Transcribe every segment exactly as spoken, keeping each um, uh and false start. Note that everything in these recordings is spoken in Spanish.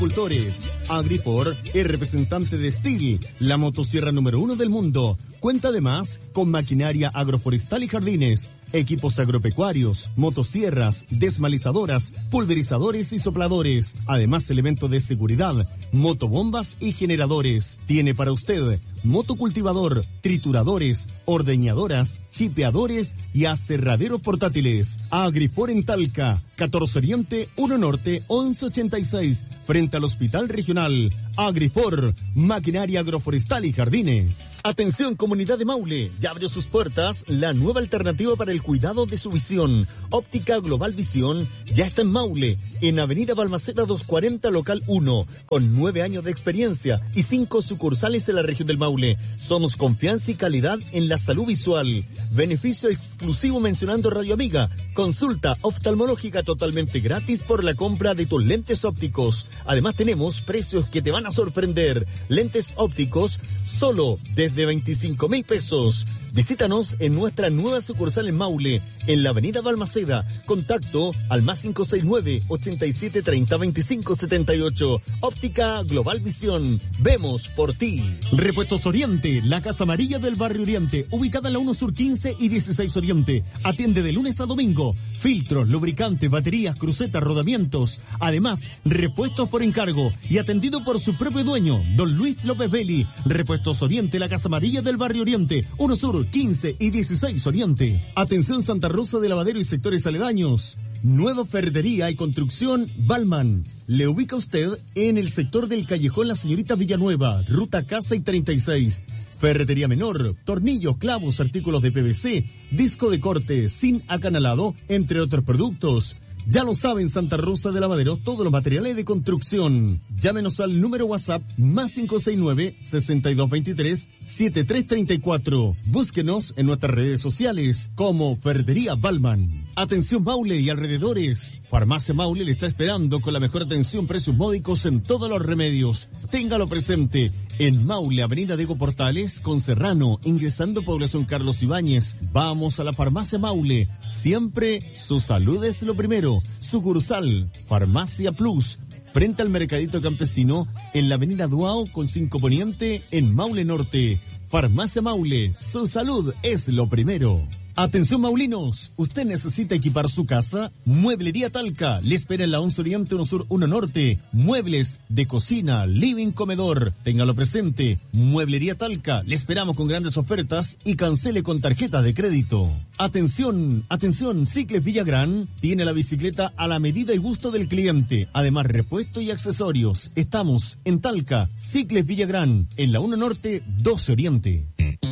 Agricultores. Agrifor es representante de Steel, la motosierra número uno del mundo. Cuenta además con maquinaria agroforestal y jardines, equipos agropecuarios, motosierras, desmalizadoras, pulverizadores y sopladores. Además, elementos de seguridad, motobombas y generadores. Tiene para usted motocultivador, trituradores, ordeñadoras, chipeadores y aserraderos portátiles. Agrifor en Talca, catorce Oriente, uno Norte, once ochenta y seis, frente al Hospital Regional. Agrifor, maquinaria agroforestal y jardines. Atención, comunidad de Maule, ya abrió sus puertas la nueva alternativa para el cuidado de su visión. Óptica Global Visión ya está en Maule, en Avenida Balmaceda doscientos cuarenta, local uno, con nueve años de experiencia y cinco sucursales en la región del Maule. Somos confianza y calidad en la salud visual. Beneficio exclusivo mencionando Radio Amiga. Consulta oftalmológica totalmente gratis por la compra de tus lentes ópticos. Además tenemos precios que te van a sorprender. Lentes ópticos solo desde veinticinco mil pesos. Visítanos en nuestra nueva sucursal en Maule, en la Avenida Balmaceda. Contacto al más cinco seis nueve, ochenta y siete, treinta, veinticinco, setenta y ocho. Óptica Global Visión. Vemos por ti. Repuestos Oriente, la Casa Amarilla del Barrio Oriente, ubicada en la uno Sur quince y dieciséis Oriente. Atiende de lunes a domingo. Filtros, lubricantes, baterías, crucetas, rodamientos. Además, repuestos por encargo y atendido por su propio dueño, don Luis López Belli. Repuestos Oriente, la Casa Amarilla del Barrio Oriente, uno Sur quince y dieciséis Oriente. Atención Santa Rosa de Lavadero y sectores aledaños. Nueva ferretería y construcción Balman. Le ubica usted en el sector del Callejón La Señorita Villanueva, ruta Casa y treinta y seis. Ferretería menor, tornillos, clavos, artículos de P V C, disco de corte, sin acanalado, entre otros productos. Ya lo saben, Santa Rosa de Lavadero, todos los materiales de construcción. Llámenos al número WhatsApp más cinco seis nueve, sesenta y dos veintitrés, setenta y tres treinta y cuatro. Búsquenos en nuestras redes sociales como Ferretería Balman. Atención Maule y alrededores. Farmacia Maule le está esperando con la mejor atención, precios módicos en todos los remedios. Téngalo presente. En Maule, Avenida Diego Portales, con Serrano, ingresando población Carlos Ibáñez. Vamos a la Farmacia Maule. Siempre su salud es lo primero. Sucursal, Farmacia Plus, frente al Mercadito Campesino, en la Avenida Duao, con cinco Poniente, en Maule Norte. Farmacia Maule, su salud es lo primero. Atención maulinos, ¿usted necesita equipar su casa? Mueblería Talca le espera en la once Oriente, uno Sur, uno Norte. Muebles de cocina, living, comedor. Téngalo presente. Mueblería Talca, le esperamos con grandes ofertas y cancele con tarjeta de crédito. Atención, atención, Cicles Villagrán tiene la bicicleta a la medida y gusto del cliente. Además, repuesto y accesorios. Estamos en Talca, Cicles Villagrán, en la uno Norte, doce Oriente.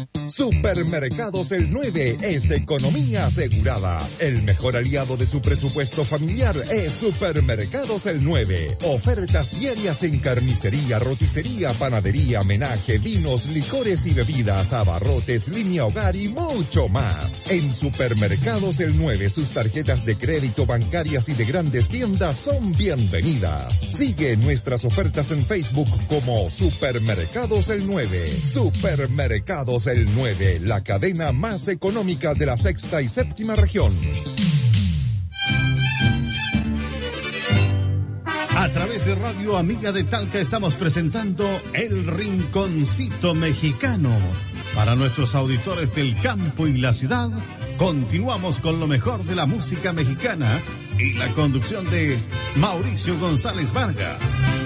Supermercados El nueve es economía asegurada. El mejor aliado de su presupuesto familiar es Supermercados El nueve. Ofertas diarias en carnicería, roticería, panadería, menaje, vinos, licores y bebidas, abarrotes, línea hogar y mucho más. En Supermercados El nueve, sus tarjetas de crédito, bancarias y de grandes tiendas son bienvenidas. Sigue nuestras ofertas en Facebook como Supermercados El nueve. Supermercados El nueve, la cadena más económica de la sexta y séptima región. A través de Radio Amiga de Talca estamos presentando El Rinconcito Mexicano. Para nuestros auditores del campo y la ciudad, continuamos con lo mejor de la música mexicana y la conducción de Mauricio González Vargas.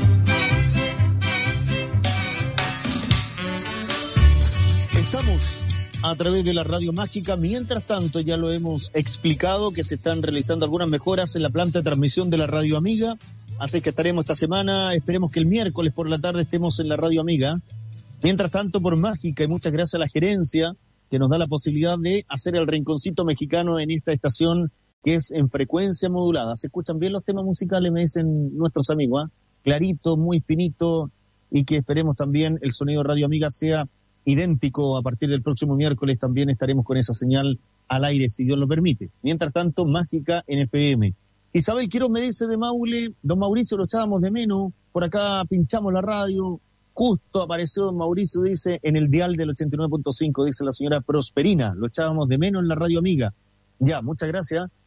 Estamos a través de la Radio Mágica. Mientras tanto, ya lo hemos explicado que se están realizando algunas mejoras en la planta de transmisión de la Radio Amiga. Así que estaremos esta semana, esperemos que el miércoles por la tarde estemos en la Radio Amiga. Mientras tanto, por Mágica, y muchas gracias a la gerencia que nos da la posibilidad de hacer el Rinconcito Mexicano en esta estación que es en frecuencia modulada. ¿Se escuchan bien los temas musicales? Me dicen nuestros amigos, ¿eh? Clarito, muy finito, y que esperemos también el sonido de Radio Amiga sea idéntico. A partir del próximo miércoles también estaremos con esa señal al aire, si Dios lo permite. Mientras tanto, Mágica en F M. Isabel Quiroz me dice de Maule, don Mauricio, lo echábamos de menos, por acá pinchamos la radio, justo apareció don Mauricio, dice, en el dial del ochenta y nueve punto cinco, dice la señora Prosperina, lo echábamos de menos en la Radio Amiga. Ya, muchas gracias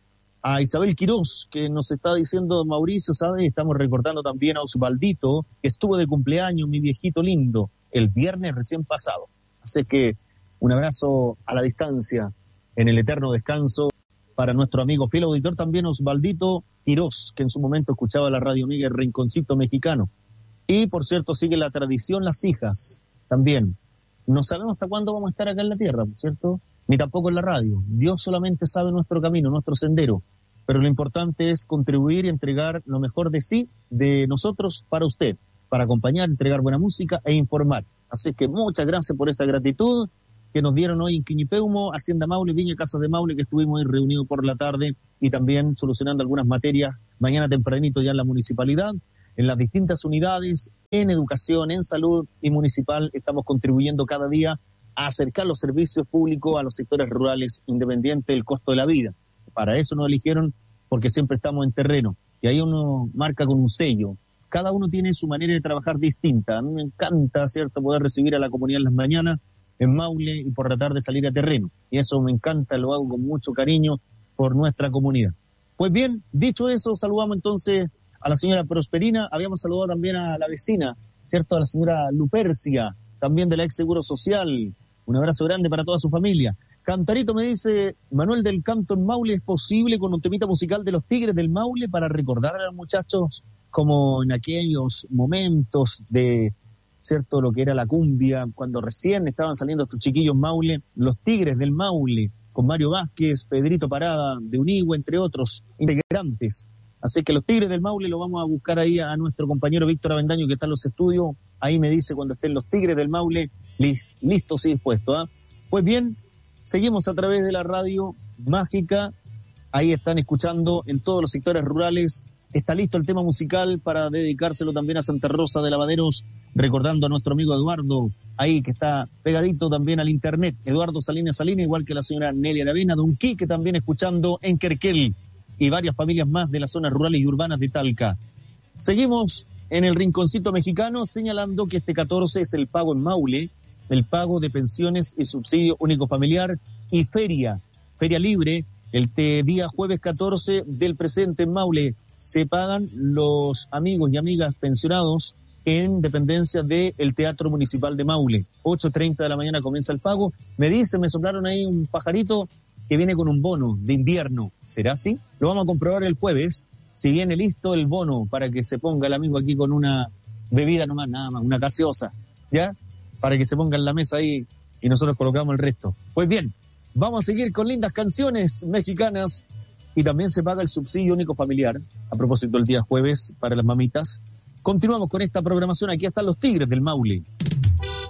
a Isabel Quirós, que nos está diciendo, Mauricio, ¿sabe? Estamos recordando también a Osvaldito, que estuvo de cumpleaños, mi viejito lindo, el viernes recién pasado. Así que un abrazo a la distancia, en el eterno descanso, para nuestro amigo fiel auditor también Osvaldito Quirós, que en su momento escuchaba la Radio Amiga, el Rinconcito Mexicano. Y, por cierto, sigue la tradición Las Hijas, también. No sabemos hasta cuándo vamos a estar acá en la tierra, ¿cierto? Ni tampoco en la radio. Dios solamente sabe nuestro camino, nuestro sendero. Pero lo importante es contribuir y entregar lo mejor de sí, de nosotros, para usted, para acompañar, entregar buena música e informar. Así que muchas gracias por esa gratitud que nos dieron hoy en Quiñipeumo, Hacienda Maule, Viña Casa de Maule, que estuvimos ahí reunidos por la tarde y también solucionando algunas materias mañana tempranito ya en la municipalidad, en las distintas unidades, en educación, en salud y municipal. Estamos contribuyendo cada día a acercar los servicios públicos a los sectores rurales, independiente del costo de la vida. Para eso nos eligieron, porque siempre estamos en terreno. Y ahí uno marca con un sello. Cada uno tiene su manera de trabajar distinta. A mí me encanta, ¿cierto?, poder recibir a la comunidad en las mañanas, en Maule, y por tratar de salir a terreno. Y eso me encanta, lo hago con mucho cariño por nuestra comunidad. Pues bien, dicho eso, saludamos entonces a la señora Prosperina. Habíamos saludado también a la vecina, ¿cierto?, a la señora Lupercia, también de la Ex Seguro Social. Un abrazo grande para toda su familia. Cantarito me dice, Manuel del Canto en Maule, ¿es posible con un temita musical de los Tigres del Maule para recordar a los muchachos como en aquellos momentos de, cierto, lo que era la cumbia, cuando recién estaban saliendo estos chiquillos Maule, los Tigres del Maule, con Mario Vázquez, Pedrito Parada, de Unigüe, entre otros integrantes? Así que los Tigres del Maule lo vamos a buscar ahí a nuestro compañero Víctor Avendaño, que está en los estudios. Ahí me dice cuando estén los Tigres del Maule listos y dispuestos, ¿eh? Pues bien, seguimos a través de la radio mágica. Ahí están escuchando en todos los sectores rurales. Está listo el tema musical para dedicárselo también a Santa Rosa de Lavaderos, recordando a nuestro amigo Eduardo, ahí que está pegadito también al internet. Eduardo Salinas Salinas, igual que la señora Nelia Aravena, Don Quique también escuchando en Querquel, y varias familias más de las zonas rurales y urbanas de Talca. Seguimos en el Rinconcito Mexicano, señalando que este catorce es el pago en Maule, el pago de pensiones y subsidio único familiar y feria, feria libre, el día jueves catorce del presente en Maule. Se pagan los amigos y amigas pensionados en dependencia del Teatro Municipal de Maule. ocho treinta de la mañana comienza el pago. Me dice, me soplaron ahí un pajarito que viene con un bono de invierno. ¿Será así? Lo vamos a comprobar el jueves, si viene listo el bono, para que se ponga el amigo aquí con una bebida nomás, nada más, una gaseosa, ¿ya? Para que se ponga en la mesa ahí y nosotros colocamos el resto. Pues bien, vamos a seguir con lindas canciones mexicanas y también se paga el subsidio único familiar, a propósito el día jueves para las mamitas. Continuamos con esta programación, aquí están los Tigres del Maule.